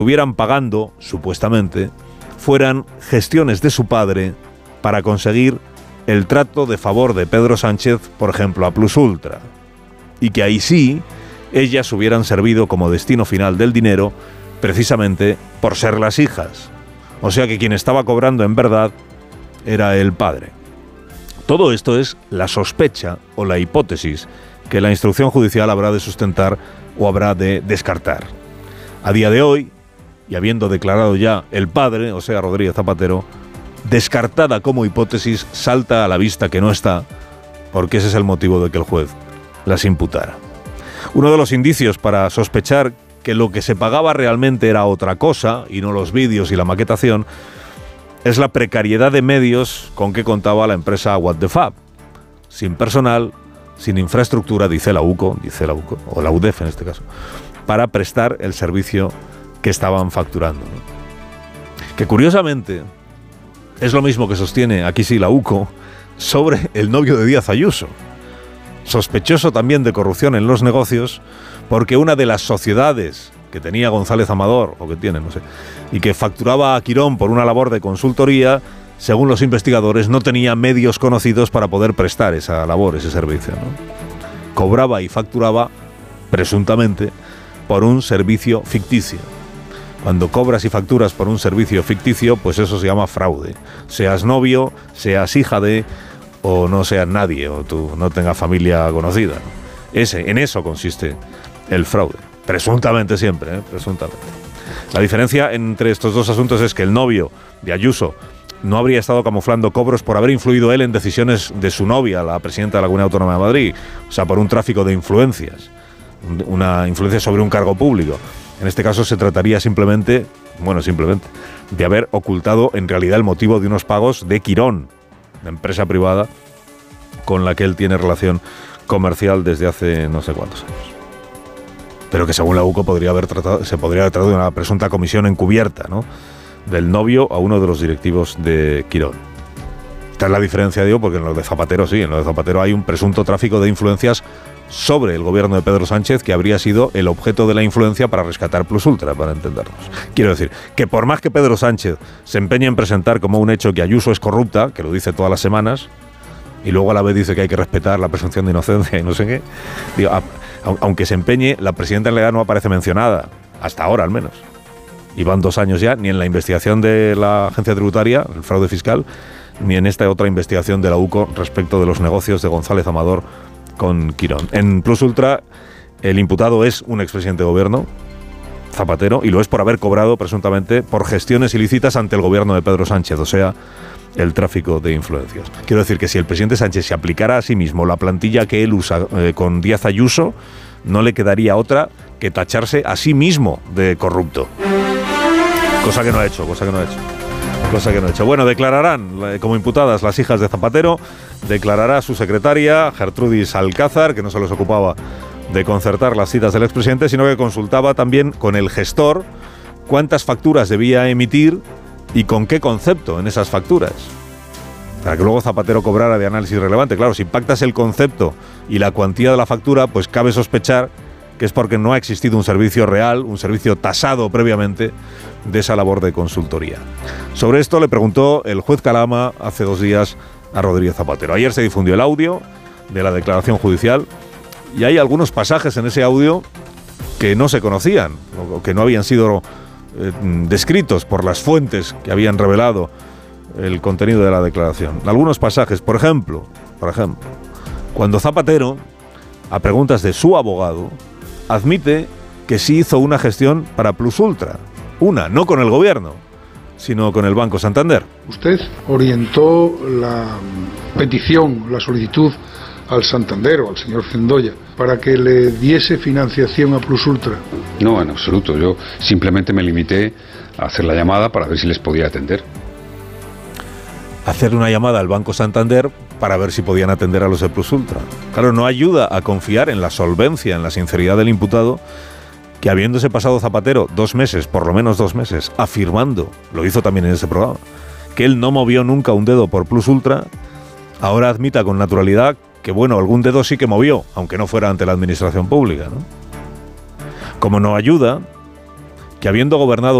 estuvieran pagando, supuestamente, fueran gestiones de su padre para conseguir el trato de favor de Pedro Sánchez, por ejemplo, a Plus Ultra. Y que ahí sí, ellas hubieran servido como destino final del dinero, precisamente por ser las hijas. O sea que quien estaba cobrando en verdad era el padre. Todo esto es la sospecha o la hipótesis que la instrucción judicial habrá de sustentar o habrá de descartar. A día de hoy, y habiendo declarado ya el padre, o sea, Rodríguez Zapatero, descartada como hipótesis, salta a la vista que no está, porque ese es el motivo de que el juez las imputara. Uno de los indicios para sospechar que lo que se pagaba realmente era otra cosa, y no los vídeos y la maquetación, es la precariedad de medios con que contaba la empresa What the Fab. Sin personal, sin infraestructura, dice la UCO, o la UDEF en este caso, para prestar el servicio que estaban facturando, ¿no? Que curiosamente es lo mismo que sostiene, aquí sí, la UCO, sobre el novio de Díaz Ayuso. Sospechoso también de corrupción en los negocios, porque una de las sociedades que tenía González Amador, o que tiene, no sé, y que facturaba a Quirón por una labor de consultoría, según los investigadores, no tenía medios conocidos para poder prestar esa labor, ese servicio, ¿no? Cobraba y facturaba, presuntamente, por un servicio ficticio. Cuando cobras y facturas por un servicio ficticio, pues eso se llama fraude. Seas novio, seas hija de, o no seas nadie, o tú no tengas familia conocida, ¿no? En eso consiste el fraude. Presuntamente siempre, presuntamente. La diferencia entre estos dos asuntos es que el novio de Ayuso no habría estado camuflando cobros por haber influido él en decisiones de su novia, la presidenta de la Comunidad Autónoma de Madrid, o sea, por un tráfico de influencias, una influencia sobre un cargo público. En este caso se trataría simplemente, de haber ocultado en realidad el motivo de unos pagos de Quirón, la empresa privada con la que él tiene relación comercial desde hace no sé cuántos años. Pero que según la UCO se podría haber tratado de una presunta comisión encubierta, ¿no?, del novio a uno de los directivos de Quirón. Esta es la diferencia, digo, porque en lo de Zapatero sí, en lo de Zapatero hay un presunto tráfico de influencias sobre el gobierno de Pedro Sánchez, que habría sido el objeto de la influencia para rescatar Plus Ultra, para entendernos. Quiero decir, que por más que Pedro Sánchez se empeñe en presentar como un hecho que Ayuso es corrupta, que lo dice todas las semanas, y luego a la vez dice que hay que respetar la presunción de inocencia y no sé qué, digo, aunque se empeñe, la presidenta en realidad no aparece mencionada, hasta ahora al menos. Y van 2 años ya, ni en la investigación de la agencia tributaria, el fraude fiscal, ni en esta otra investigación de la UCO respecto de los negocios de González Amador con Quirón. En Plus Ultra, el imputado es un expresidente de gobierno, Zapatero, y lo es por haber cobrado presuntamente por gestiones ilícitas ante el gobierno de Pedro Sánchez, o sea, el tráfico de influencias. Quiero decir que si el presidente Sánchez se aplicara a sí mismo la plantilla que él usa con Díaz Ayuso, no le quedaría otra que tacharse a sí mismo de corrupto. Cosa que no ha hecho. Bueno, declararán como imputadas las hijas de Zapatero, declarará su secretaria, Gertrudis Alcázar, que no se les ocupaba de concertar las citas del expresidente, sino que consultaba también con el gestor cuántas facturas debía emitir y con qué concepto en esas facturas, para que luego Zapatero cobrara de análisis relevante. Claro, si pactas el concepto y la cuantía de la factura, pues cabe sospechar que es porque no ha existido un servicio real, un servicio tasado previamente de esa labor de consultoría. Sobre esto le preguntó el juez Calama hace 2 días a Rodríguez Zapatero. Ayer se difundió el audio de la declaración judicial y hay algunos pasajes en ese audio que no se conocían, o que no habían sido descritos por las fuentes que habían revelado el contenido de la declaración. Algunos pasajes, por ejemplo, cuando Zapatero, a preguntas de su abogado, admite que sí hizo una gestión para Plus Ultra. No con el gobierno, sino con el Banco Santander. Usted orientó la petición, la solicitud al Santander o al señor Zendoya para que le diese financiación a Plus Ultra. No, en absoluto. Yo simplemente me limité a hacer la llamada para ver si les podía atender. Hacer una llamada al Banco Santander para ver si podían atender a los de Plus Ultra. Claro, no ayuda a confiar en la solvencia, en la sinceridad del imputado, que habiéndose pasado Zapatero 2 meses, por lo menos 2 meses, afirmando, lo hizo también en ese programa, que él no movió nunca un dedo por Plus Ultra, ahora admita con naturalidad que, bueno, algún dedo sí que movió, aunque no fuera ante la administración pública, ¿no? Como no ayuda que habiendo gobernado